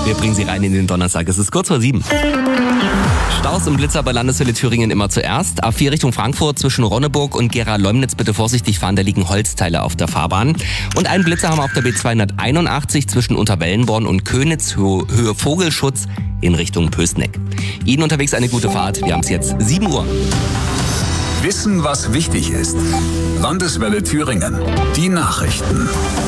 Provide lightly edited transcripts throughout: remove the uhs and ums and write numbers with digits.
Wir bringen Sie rein in den Donnerstag. Es ist kurz vor 7. Staus und Blitzer bei Landeshölle Thüringen immer zuerst. A4 Richtung Frankfurt zwischen Ronneburg und Gera-Leumnitz bitte vorsichtig fahren, da liegen Holzteile auf der Fahrbahn. Und einen Blitzer haben wir auf der B281 zwischen Unterwellenborn und Könitz, Höhe Vogelschutz in Richtung Pößneck. Ihnen unterwegs eine gute Fahrt. Wir haben es jetzt 7 Uhr. Wissen, was wichtig ist. Landeswelle Thüringen. Die Nachrichten.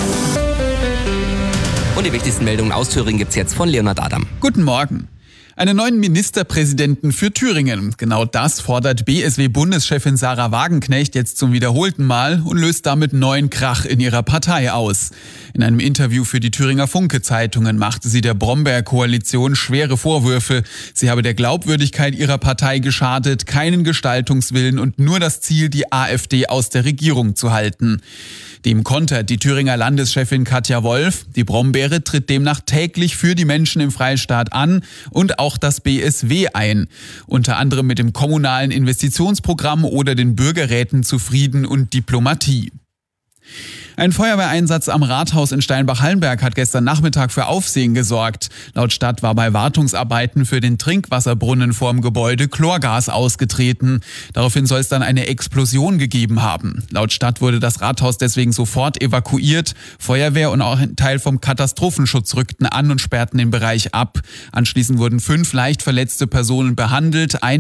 Und die wichtigsten Meldungen aus Thüringen gibt's jetzt von Leonhard Adam. Guten Morgen. Einen neuen Ministerpräsidenten für Thüringen. Genau das fordert BSW-Bundeschefin Sarah Wagenknecht jetzt zum wiederholten Mal und löst damit neuen Krach in ihrer Partei aus. In einem Interview für die Thüringer Funke-Zeitungen machte sie der Bromberg-Koalition schwere Vorwürfe. Sie habe der Glaubwürdigkeit ihrer Partei geschadet, keinen Gestaltungswillen und nur das Ziel, die AfD aus der Regierung zu halten. Dem kontert die Thüringer Landeschefin Katja Wolf. Die Brombeere tritt demnach täglich für die Menschen im Freistaat an und auch das BSW ein. Unter anderem mit dem kommunalen Investitionsprogramm oder den Bürgerräten zu Frieden und Diplomatie. Ein Feuerwehreinsatz am Rathaus in Steinbach-Hallenberg hat gestern Nachmittag für Aufsehen gesorgt. Laut Stadt war bei Wartungsarbeiten für den Trinkwasserbrunnen vorm Gebäude Chlorgas ausgetreten. Daraufhin soll es dann eine Explosion gegeben haben. Laut Stadt wurde das Rathaus deswegen sofort evakuiert. Feuerwehr und auch ein Teil vom Katastrophenschutz rückten an und sperrten den Bereich ab. Anschließend wurden 5 leicht verletzte Personen behandelt.